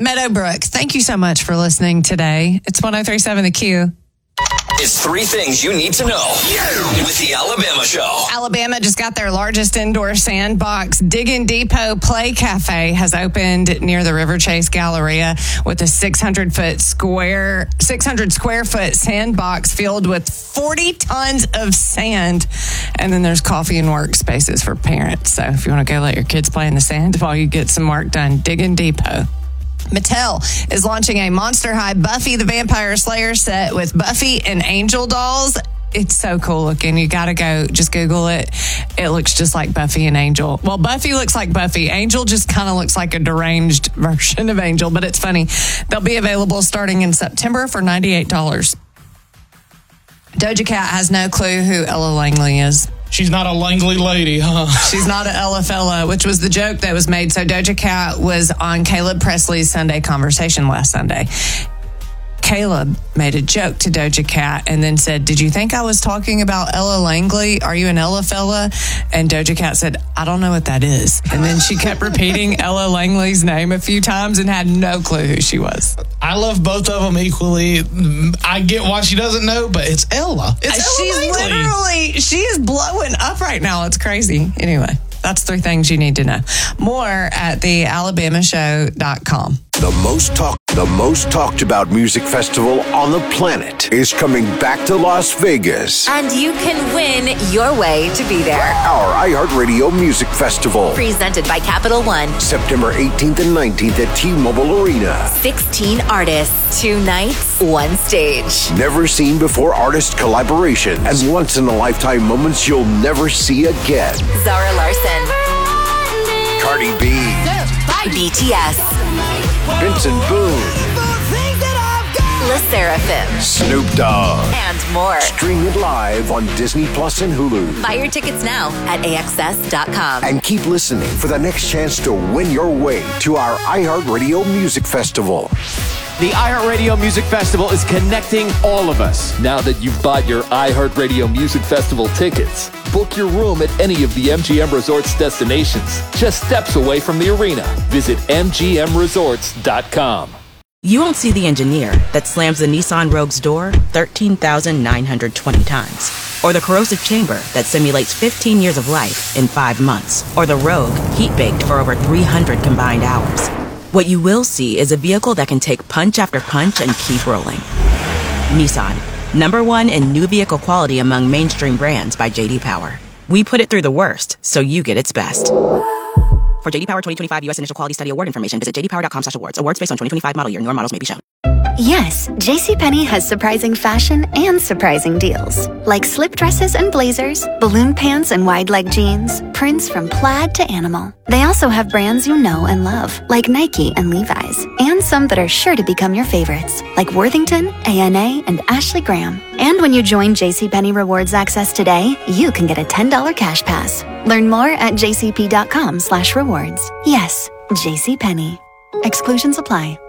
Meadowbrook, thank you so much for listening today. It's 103.7 The Q. It's 3 things you need to know with the Alabama Show. Alabama just got their largest indoor sandbox. Diggin' Depot Play Cafe has opened near the River Chase Galleria with a 600 square foot sandbox filled with 40 tons of sand. And then there's coffee and work spaces for parents. So if you want to go let your kids play in the sand while you get some work done, Diggin' Depot. Mattel is launching a Monster High Buffy the Vampire Slayer set with Buffy and Angel dolls. It's so cool looking. You got to go, just Google it. It looks just like Buffy and Angel. Well, Buffy looks like Buffy. Angel just kind of looks like a deranged version of Angel, but it's funny. They'll be available starting in September for $98. Doja Cat has no clue who Ella Langley is. She's not a Langley lady, huh? She's not an Ella fella, which was the joke that was made. So Doja Cat was on Caleb Presley's Sunday Conversation last Sunday. Caleb made a joke to Doja Cat and then said, "Did you think I was talking about Ella Langley? Are you an Ella fella?" And Doja Cat said, "I don't know what that is." And then she kept repeating Ella Langley's name a few times and had no clue who she was. I love both of them equally. I get why she doesn't know, but it's Ella. She's literally, she is blowing up right now. It's crazy. Anyway, that's 3 things you need to know. More at thealabamashow.com. The most talked about music festival on the planet is coming back to Las Vegas. And you can win your way to be there. Our iHeartRadio Music Festival. Presented by Capital One. September 18th and 19th at T-Mobile Arena. 16 artists, 2 nights, 1 stage. Never seen before artist collaboration and once in a lifetime moments you'll never see again. Zara Larsson. Cardi B. BTS. Vincent Boone. LE SSERAFIM. Snoop Dogg. And more. Stream it live on Disney Plus and Hulu. Buy your tickets now at AXS.com. And keep listening for the next chance to win your way to our iHeartRadio Music Festival. The iHeartRadio Music Festival is connecting all of us. Now that you've bought your iHeartRadio Music Festival tickets, book your room at any of the MGM Resorts destinations, just steps away from the arena. Visit MGMResorts.com. You won't see the engineer that slams the Nissan Rogue's door 13,920 times. Or the corrosive chamber that simulates 15 years of life in 5 months. Or the Rogue heat-baked for over 300 combined hours. What you will see is a vehicle that can take punch after punch and keep rolling. Nissan, #1 in new vehicle quality among mainstream brands by J.D. Power. We put it through the worst, so you get its best. For J.D. Power 2025 U.S. Initial Quality Study Award information, visit jdpower.com/awards. Awards based on 2025 model year. Newer models may be shown. Yes, JCPenney has surprising fashion and surprising deals. Like slip dresses and blazers, balloon pants and wide leg jeans, prints from plaid to animal. They also have brands you know and love, like Nike and Levi's, and some that are sure to become your favorites, like Worthington, A&A, and Ashley Graham. And when you join JCPenney Rewards Access today, you can get a $10 cash pass. Learn more at jcp.com/rewards. Yes, JCPenney. Exclusions apply.